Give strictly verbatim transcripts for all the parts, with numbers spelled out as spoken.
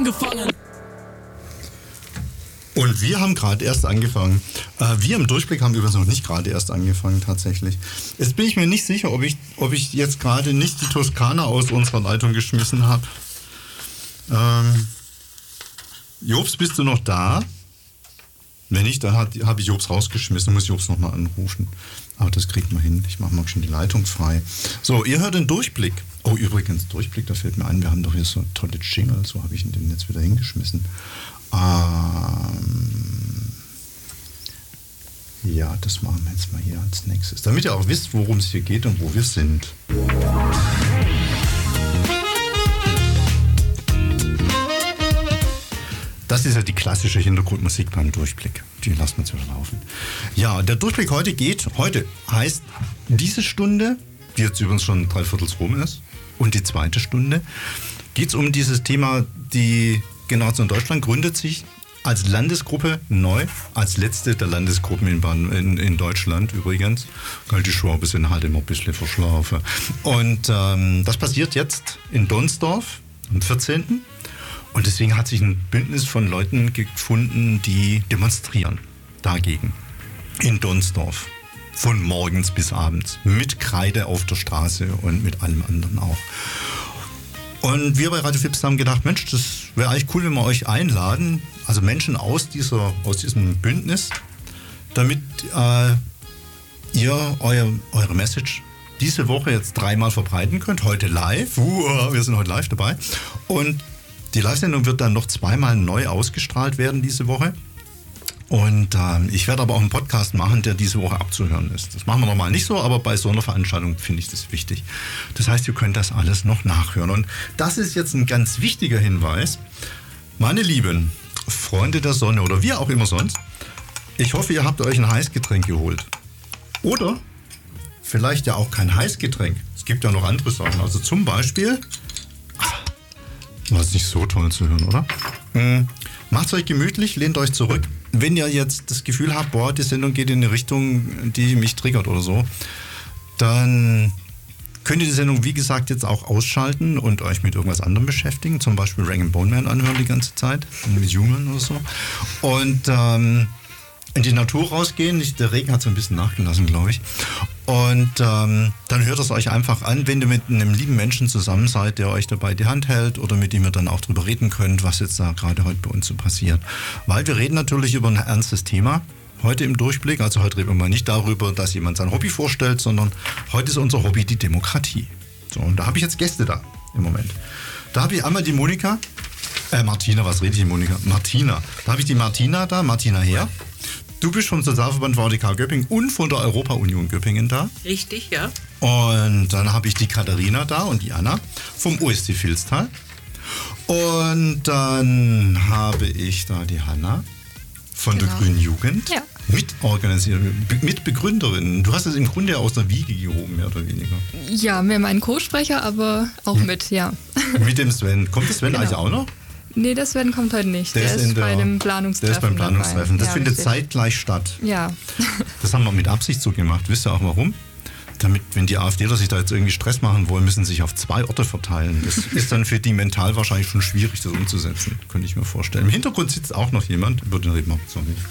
Gefangen. Und wir haben gerade erst angefangen. Äh, wir im Durchblick haben übrigens noch nicht gerade erst angefangen, tatsächlich. Jetzt bin ich mir nicht sicher, ob ich, ob ich jetzt gerade nicht die Toskana aus unserer Leitung geschmissen habe. Ähm, Jobs, bist du noch da? Wenn nicht, dann habe ich Jobs rausgeschmissen, muss Jobs nochmal anrufen. Aber das kriegt man hin. Ich mache mal schon die Leitung frei. So, ihr hört den Durchblick. Oh, übrigens, Durchblick, da fällt mir ein, wir haben doch hier so tolle Jingle. So habe ich ihn jetzt wieder hingeschmissen. Ähm, ja, das machen wir jetzt mal hier als nächstes. Damit ihr auch wisst, worum es hier geht und wo wir sind. Das ist ja die klassische Hintergrundmusik beim Durchblick. Die lassen wir jetzt wieder laufen. Ja, der Durchblick heute geht, heute heißt diese Stunde, die jetzt übrigens schon dreiviertels rum ist, und die zweite Stunde, geht es um dieses Thema, die Generation Deutschland gründet sich als Landesgruppe neu, als letzte der Landesgruppen in, Bahn, in, in Deutschland übrigens. Die Schwaben sind halt immer ein bisschen verschlafen. Und ähm, das passiert jetzt in Donsdorf am vierzehnten Und deswegen hat sich ein Bündnis von Leuten gefunden, die demonstrieren dagegen. In Donsdorf. Von morgens bis abends. Mit Kreide auf der Straße und mit allem anderen auch. Und wir bei Radio Fips haben gedacht, Mensch, das wäre eigentlich cool, wenn wir euch einladen, also Menschen aus, dieser, aus diesem Bündnis, damit äh, ihr euer, eure Message diese Woche jetzt dreimal verbreiten könnt. Heute live. Uh, wir sind heute live dabei. Und die Live-Sendung wird dann noch zweimal neu ausgestrahlt werden diese Woche. Und ähm, ich werde aber auch einen Podcast machen, der diese Woche abzuhören ist. Das machen wir normal nicht so, aber bei so einer Veranstaltung finde ich das wichtig. Das heißt, ihr könnt das alles noch nachhören. Und das ist jetzt ein ganz wichtiger Hinweis. Meine lieben Freunde der Sonne oder wie auch immer sonst, ich hoffe, ihr habt euch ein Heißgetränk geholt. Oder vielleicht ja auch kein Heißgetränk. Es gibt ja noch andere Sachen. Also zum Beispiel, war es nicht so toll zu hören, oder? Hm. Macht's euch gemütlich, lehnt euch zurück. Wenn ihr jetzt das Gefühl habt, boah, die Sendung geht in eine Richtung, die mich triggert oder so, dann könnt ihr die Sendung, wie gesagt, jetzt auch ausschalten und euch mit irgendwas anderem beschäftigen. Zum Beispiel Rag and Bone Man anhören die ganze Zeit, mit Human oder so. Und ähm, in die Natur rausgehen. Der Regen hat so ein bisschen nachgelassen, glaube ich. Und ähm, dann hört es euch einfach an, wenn ihr mit einem lieben Menschen zusammen seid, der euch dabei die Hand hält oder mit dem ihr dann auch drüber reden könnt, was jetzt da gerade heute bei uns so passiert. Weil wir reden natürlich über ein ernstes Thema heute im Durchblick. Also heute reden wir mal nicht darüber, dass jemand sein Hobby vorstellt, sondern heute ist unser Hobby die Demokratie. So, und da habe ich jetzt Gäste da im Moment. Da habe ich einmal die Monika, äh Martina, was rede ich, Monika? Martina. Da habe ich die Martina da, Martina Heer. Du bist vom Sozialverband V D K Göppingen und von der Europa-Union Göppingen da. Richtig, ja. Und dann habe ich die Katharina da und die Anna vom O S C Vilstal. Und dann habe ich da die Hanna von genau. der Grünen Jugend. Ja. Mitorganisierin, Mitbegründerin. Du hast es im Grunde aus der Wiege gehoben, mehr oder weniger. Ja, mehr mein Co-Sprecher, aber auch hm. mit, ja. Mit dem Sven. Kommt der Sven genau. eigentlich auch noch? Nee, das Sven kommt heute nicht. Der, der ist, ist der, bei dem Planungstreffen. Der ist beim Planungstreffen. Das ja, findet richtig. zeitgleich statt. Ja. Das haben wir mit Absicht so gemacht. Wisst ihr auch warum? Damit, wenn die AfDler sich da jetzt irgendwie Stress machen wollen, müssen sie sich auf zwei Orte verteilen. Das ist dann für die mental wahrscheinlich schon schwierig, das umzusetzen. Könnte ich mir vorstellen. Im Hintergrund sitzt auch noch jemand. Über den reden wir so nicht.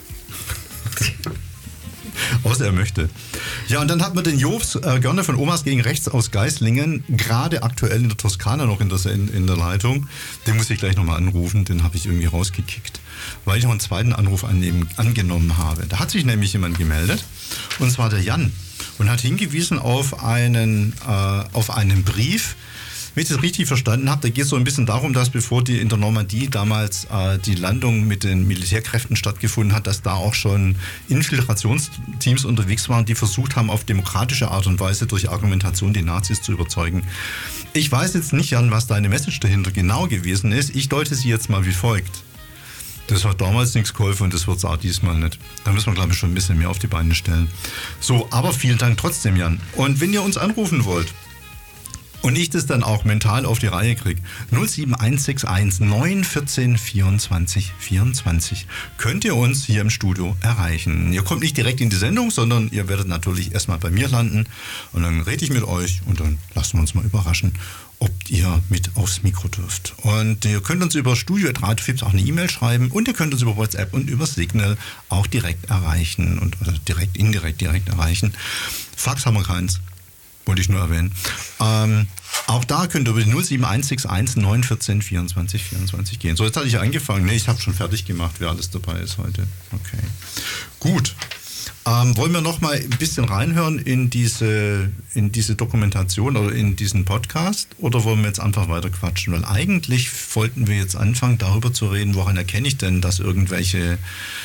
Außer er möchte. Ja, und dann hat man den Jobs äh, gerne von Omas gegen Rechts aus Geislingen, gerade aktuell in der Toskana noch in der, in, in der Leitung. Den muss ich gleich nochmal anrufen, den habe ich irgendwie rausgekickt, weil ich noch einen zweiten Anruf annehmen, angenommen habe. Da hat sich nämlich jemand gemeldet, und zwar der Jan, und hat hingewiesen auf einen, äh, auf einen Brief. Wenn ich das richtig verstanden habe, da geht es so ein bisschen darum, dass bevor die in der Normandie damals äh, die Landung mit den Militärkräften stattgefunden hat, dass da auch schon Infiltrationsteams unterwegs waren, die versucht haben, auf demokratische Art und Weise durch Argumentation die Nazis zu überzeugen. Ich weiß jetzt nicht, Jan, was deine Message dahinter genau gewesen ist. Ich deute sie jetzt mal wie folgt. Das hat damals nichts geholfen und das wird es auch diesmal nicht. Da müssen wir, glaube ich, schon ein bisschen mehr auf die Beine stellen. So, aber vielen Dank trotzdem, Jan. Und wenn ihr uns anrufen wollt, und ich das dann auch mental auf die Reihe kriege. null sieben eins sechs eins neun eins vier vierundzwanzig vierundzwanzig könnt ihr uns hier im Studio erreichen. Ihr kommt nicht direkt in die Sendung, sondern ihr werdet natürlich erstmal bei mir landen und dann rede ich mit euch und dann lassen wir uns mal überraschen, ob ihr mit aufs Mikro dürft. Und ihr könnt uns über studio at radiofibs auch eine E-Mail schreiben und ihr könnt uns über WhatsApp und über Signal auch direkt erreichen und oder direkt, indirekt, direkt erreichen. Fax haben wir keins, wollte ich nur erwähnen. Ähm, auch da könnt ihr über die null sieben eins sechs eins neun eins vier vierundzwanzig vierundzwanzig gehen. So, jetzt hatte ich angefangen. Nee, ich habe schon fertig gemacht, wer alles dabei ist heute. Okay. Gut. Ähm, wollen wir noch mal ein bisschen reinhören in diese, in diese Dokumentation oder in diesen Podcast oder wollen wir jetzt einfach weiter quatschen? Weil eigentlich wollten wir jetzt anfangen, darüber zu reden, woran erkenne ich denn, dass irgendwelche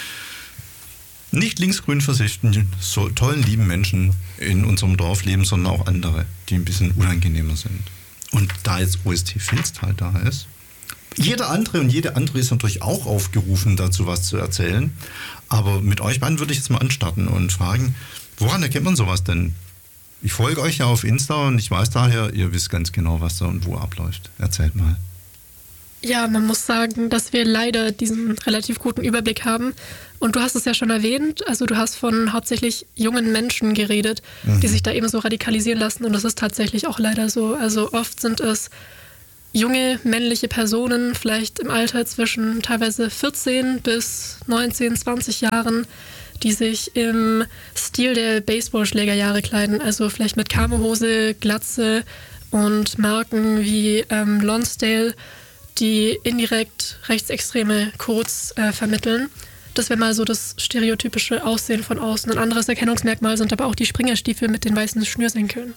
nicht linksgrün versifften, so tollen, lieben Menschen in unserem Dorf leben, sondern auch andere, die ein bisschen unangenehmer sind. Und da jetzt O S T Vilstal da ist, jeder andere und jede andere ist natürlich auch aufgerufen, dazu was zu erzählen. Aber mit euch beiden würde ich jetzt mal anstarten und fragen, woran erkennt man sowas denn? Ich folge euch ja auf Insta und ich weiß daher, ihr wisst ganz genau, was da und wo abläuft. Erzählt mal. Ja, man muss sagen, dass wir leider diesen relativ guten Überblick haben. Und du hast es ja schon erwähnt, also du hast von hauptsächlich jungen Menschen geredet, mhm. die sich da eben so radikalisieren lassen. Und das ist tatsächlich auch leider so. Also oft sind es junge männliche Personen, vielleicht im Alter zwischen teilweise vierzehn bis neunzehn, zwanzig Jahren, die sich im Stil der Baseballschlägerjahre kleiden. Also vielleicht mit Kamohose, Glatze und Marken wie ähm, Lonsdale, die indirekt rechtsextreme Codes äh, vermitteln. Das wäre mal so das stereotypische Aussehen von außen. Ein anderes Erkennungsmerkmal sind aber auch die Springerstiefel mit den weißen Schnürsenkeln.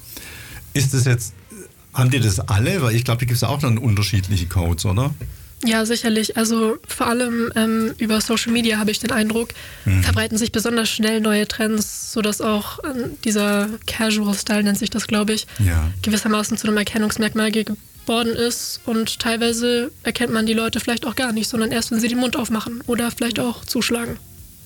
Ist das jetzt, haben die das alle? Weil ich glaube, da gibt es auch dann unterschiedliche Codes, oder? Ja, sicherlich. Also vor allem ähm, über Social Media habe ich den Eindruck, mhm. verbreiten sich besonders schnell neue Trends, sodass auch ähm, dieser Casual-Style, nennt sich das, glaube ich, ja. gewissermaßen zu einem Erkennungsmerkmal geworden ist. Und teilweise erkennt man die Leute vielleicht auch gar nicht, sondern erst, wenn sie den Mund aufmachen oder vielleicht auch zuschlagen.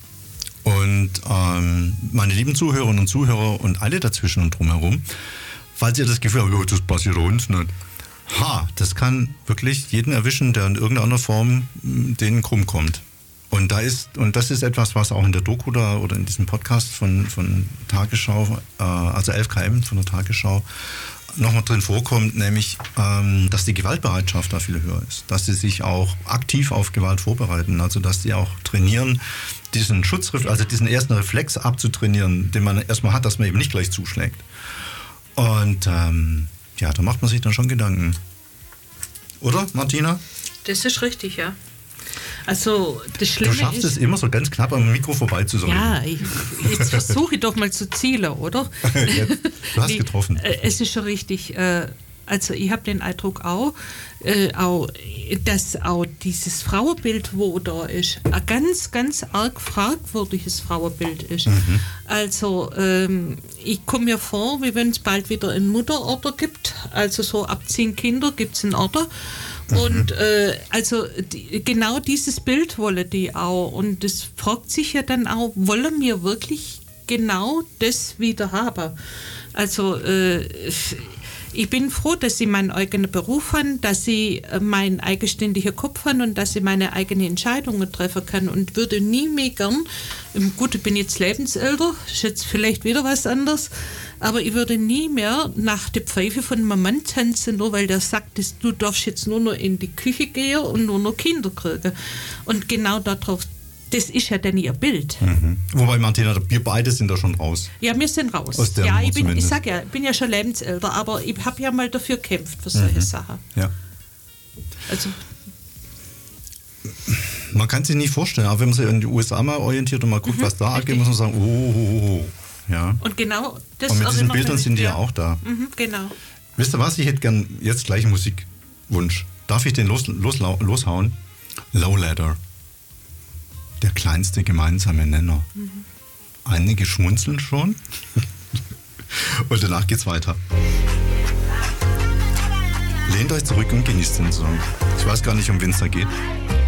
Und ähm, meine lieben Zuhörerinnen und Zuhörer und alle dazwischen und drumherum, falls ihr das Gefühl habt, oh, das passiert uns nicht. Ha, das kann wirklich jeden erwischen, der in irgendeiner Form denen krumm kommt. Und da ist, und das ist etwas, was auch in der Doku da oder in diesem Podcast von, von Tagesschau, äh, also elf K M von der Tagesschau, nochmal drin vorkommt, nämlich, ähm, dass die Gewaltbereitschaft da viel höher ist. Dass sie sich auch aktiv auf Gewalt vorbereiten, also dass sie auch trainieren, diesen Schutzreflex, also diesen ersten Reflex abzutrainieren, den man erstmal hat, dass man eben nicht gleich zuschlägt. Und ähm, ja, da macht man sich dann schon Gedanken. Oder, Martina? Das ist richtig, ja. Also, das Schlimme ist... Du schaffst es immer so ganz knapp am Mikro vorbeizusaugen. Ja, ich, jetzt versuche ich doch mal zu zielen, oder? Jetzt, du hast Die, getroffen. Äh, es ist schon richtig. Äh, also, ich habe den Eindruck auch, äh, auch, dass auch dieses Frauenbild, wo da ist, ein ganz, ganz arg fragwürdiges Frauenbild ist. Mhm. Also, ähm, ich komme mir vor, wie wenn es bald wieder einen Mutterorder gibt. Also, so ab zehn Kinder gibt es einen Order. Und äh, also die, genau dieses Bild wollen die auch. Und das fragt sich ja dann auch, wollen wir wirklich genau das wieder haben? Also äh, ich bin froh, dass ich meinen eigenen Beruf habe, dass ich meinen eigenständigen Kopf habe und dass ich meine eigenen Entscheidungen treffen kann und würde nie mehr gern, gut, ich bin jetzt lebensälter, ist jetzt vielleicht wieder was anderes, aber ich würde nie mehr nach der Pfeife von meinem Mann tanzen, nur weil der sagt, dass du darfst jetzt nur noch in die Küche gehen und nur noch Kinder kriegen. Und genau darauf, das ist ja dann ihr Bild. Mhm. Wobei, Martina, wir beide sind da schon raus. Ja, wir sind raus. Aus der ja, Nummer ich, bin, ich zumindest. sag ja, ich bin ja schon lebensälter, aber ich habe ja mal dafür gekämpft für solche Mhm. Sachen. Ja. Also man kann sich nicht vorstellen, aber wenn man sich in die U S A mal orientiert und mal guckt, Mhm, was da abgeht, richtig. muss man sagen, oh, oh, oh. Ja. Und genau das Und mit diesen erinnert Bildern mich, sind die ja ja auch da. Mhm, genau. Wisst ihr was, ich hätte gern jetzt gleich einen Musikwunsch. Darf ich den los, los, loshauen? Lowladder. Der kleinste gemeinsame Nenner. Mhm. Einige schmunzeln schon. Und danach geht's weiter. Lehnt euch zurück und genießt den Song. Ich weiß gar nicht, um wen es da geht.